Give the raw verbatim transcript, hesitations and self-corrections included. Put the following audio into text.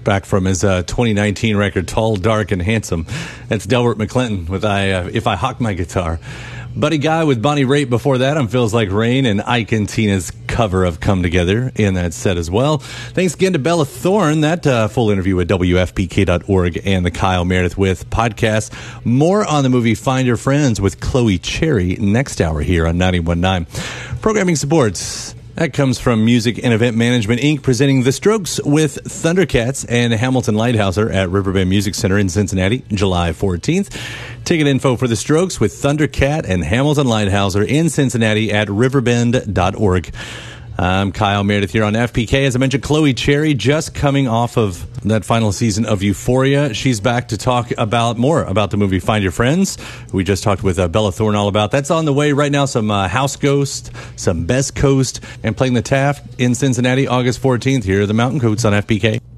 back from his uh, twenty nineteen record, Tall, Dark, and Handsome. That's Delbert McClinton with I, uh, If I Hawk My Guitar. Buddy Guy with Bonnie Raitt before that on Feels Like Rain, and Ike and Tina's cover of Come Together in that set as well. Thanks again to Bella Thorne. That uh, full interview at W F P K dot org and the Kyle Meredith With podcast. More on the movie Find Your Friends with Chloe Cherry next hour here on ninety-one point nine. Programming supports. That comes from Music and Event Management, Incorporated, presenting The Strokes with Thundercats and Hamilton Lighthouser at Riverbend Music Center in Cincinnati, July fourteenth. Ticket info for The Strokes with Thundercat and Hamilton Lighthouser in Cincinnati at riverbend dot org. I'm Kyle Meredith here on F P K. As I mentioned, Chloe Cherry just coming off of that final season of Euphoria. She's back to talk about more about the movie Find Your Friends. We just talked with uh, Bella Thorne all about. That's on the way right now. Some uh, House Ghost, some Best Coast, and playing the Taft in Cincinnati, August fourteenth. Here are the Mountain Coats on F P K.